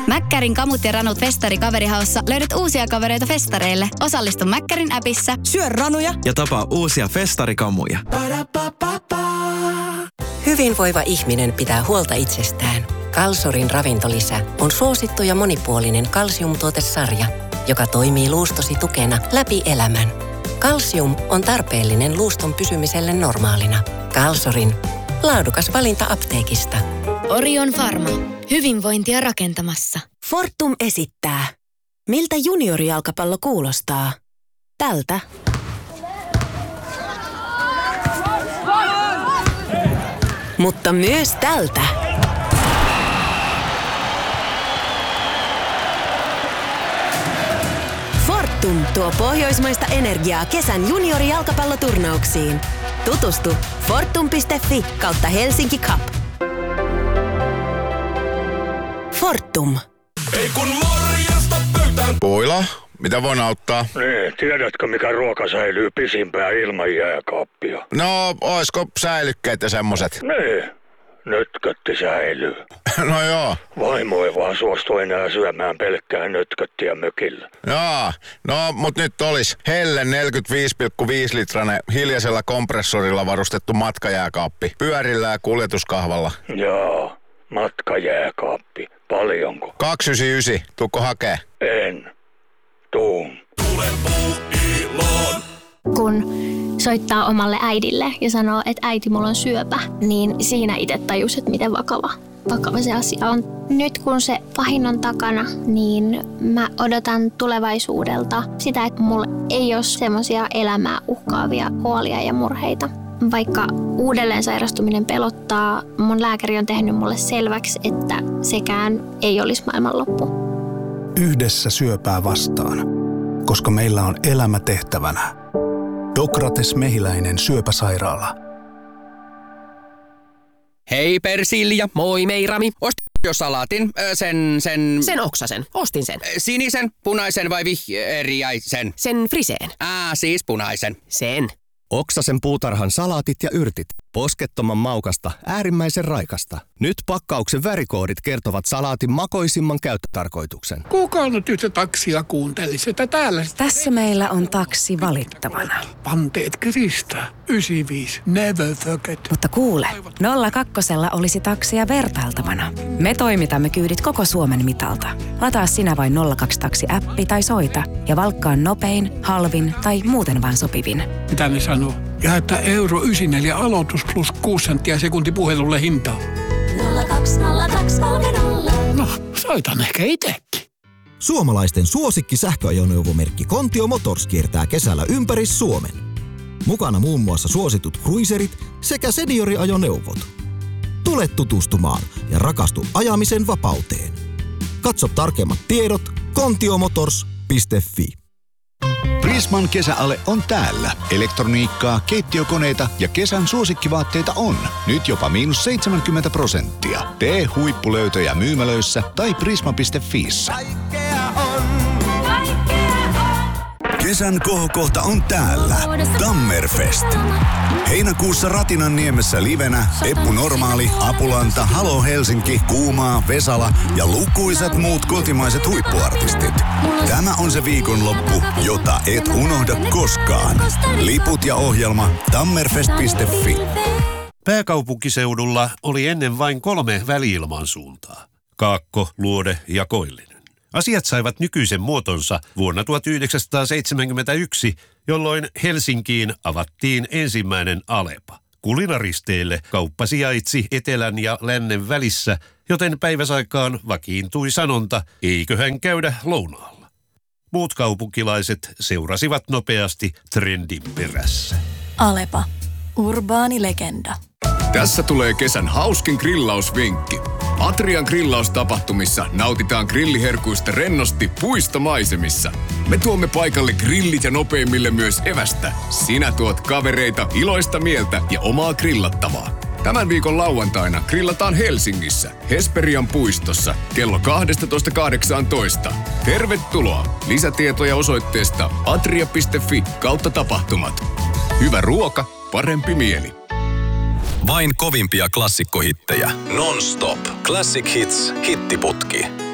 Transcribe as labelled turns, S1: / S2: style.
S1: Mäkkärin kamut ja ranut festari kaverihaussa löydät uusia kavereita festareille. Osallistu Mäkkärin appissa.
S2: Syö ranuja
S3: ja tapaa uusia festarikamuja.
S4: Hyvinvoiva ihminen pitää huolta itsestään. Kalsorin ravintolisä on suosittu ja monipuolinen kalsiumtuotesarja, joka toimii luustosi tukena läpi elämän. Kalsium on tarpeellinen luuston pysymiselle normaalina. Kalsorin laadukas valinta apteekista.
S5: Orion Pharma. Hyvinvointia rakentamassa.
S2: Fortum esittää. Miltä juniorijalkapallo kuulostaa? Tältä. Mutta myös tältä. Fortum tuo pohjoismaista energiaa kesän juniorijalkapalloturnauksiin. Tutustu fortum.fi/Helsinki Cup. Fortum.
S6: Ei kun morjesta pöytään.
S7: Puila, mitä voin auttaa?
S8: Niin, tiedätkö mikä ruoka säilyy pisimpään ilman jääkaappia?
S7: No, oisko säilykkeet ja semmoset?
S8: Niin, nötkötti säilyy.
S7: No joo.
S8: Vaimo ei vaan suostu enää syömään pelkkää nötköttiä mökillä.
S7: Jaa, no mut nyt olis Helle 45,5 litranen hiljaisella kompressorilla varustettu matkajääkaappi. Pyörillä ja kuljetuskahvalla.
S8: Jaa, matkajääkaappi. Paljonko?
S7: 299. Tuukko hakee?
S8: En. Tuun.
S6: Tule Puuiloon.
S9: Kun soittaa omalle äidille ja sanoo, että äiti, mulla on syöpä, niin siinä itse tajus, että miten vakava se asia on. Nyt kun se pahin on takana, niin mä odotan tulevaisuudelta sitä, että mulla ei ole semmoisia elämää uhkaavia huolia ja murheita. Vaikka uudelleen sairastuminen pelottaa, mun lääkäri on tehnyt mulle selväksi, että sekään ei olisi maailmanloppu.
S10: Yhdessä syöpää vastaan, koska meillä on elämä tehtävänä. Dokrates Mehiläinen syöpäsairaala.
S11: Hei Persilja, moi Meirami. Ostin jo salaatin,
S2: Sen oksasen, ostin sen.
S11: Sinisen, punaisen vai vihreäisen?
S2: Sen friseen.
S11: Siis punaisen.
S2: Sen.
S12: Oksasen puutarhan salaatit ja yrtit. Poskettoman maukasta, äärimmäisen raikasta. Nyt pakkauksen värikoodit kertovat salaatin makoisimman käyttötarkoituksen.
S13: Kuka nyt yhtä taksia kuunteli sitä täällä?
S14: Tässä meillä on taksi valittavana.
S13: Panteet Krista, 95, never forget.
S14: Mutta kuule, 02 olisi taksia vertailtavana. Me toimitamme kyydit koko Suomen mitalta. Lataa sinä vain 02-taksi-appi tai soita ja valkkaa nopein, halvin tai muuten vaan sopivin.
S13: Mitä ne sanoo? Ja että euro 94 aloitus plus 6 senttiä sekunti puhelulle hintaa.
S6: 02023.
S13: No, soitan ehkä itekin.
S15: Suomalaisten suosikki sähköajoneuvomerkki Kontio Motors kiertää kesällä ympäri Suomen. Mukana muun muassa suositut cruiserit sekä senioriajoneuvot. Tule tutustumaan ja rakastu ajamisen vapauteen. Katso tarkemmat tiedot kontiomotors.fi.
S16: Prisman kesäale on täällä. Elektroniikkaa, keittiökoneita ja kesän suosikkivaatteita on. Nyt jopa -70%. Tee huippulöytöjä myymälöissä tai prisma.fiissä.
S17: Kesän kohokohta on täällä. Tammerfest. Heinäkuussa Ratinanniemessä livenä Eppu Normaali, Apulanta, Halo Helsinki, Kuumaa, Vesala ja lukuisat muut kotimaiset huippuartistit. Tämä on se viikonloppu, jota et unohda koskaan. Liput ja ohjelma tammerfest.fi.
S18: Pääkaupunkiseudulla oli ennen vain 3 väli-ilmansuuntaa. Kaakko, Luode ja Koillinen. Asiat saivat nykyisen muotonsa vuonna 1971, jolloin Helsinkiin avattiin ensimmäinen Alepa. Kulinaristeille kauppa sijaitsi etelän ja lännen välissä, joten päiväsaikaan vakiintui sanonta, eiköhän käydä lounaalla. Muut kaupunkilaiset seurasivat nopeasti trendin perässä.
S19: Alepa. Urbaani legenda.
S20: Tässä tulee kesän hauskin grillausvinkki. Atrian grillaustapahtumissa nautitaan grilliherkuista rennosti puistomaisemissa. Me tuomme paikalle grillit ja nopeimmille myös evästä. Sinä tuot kavereita, iloista mieltä ja omaa grillattavaa. Tämän viikon lauantaina grillataan Helsingissä, Hesperian puistossa, kello 12.18. Tervetuloa! Lisätietoja osoitteesta atria.fi/tapahtumat. Hyvä ruoka, parempi mieli.
S17: Vain kovimpia klassikkohittejä. Non-stop. Classic Hits, hittiputki.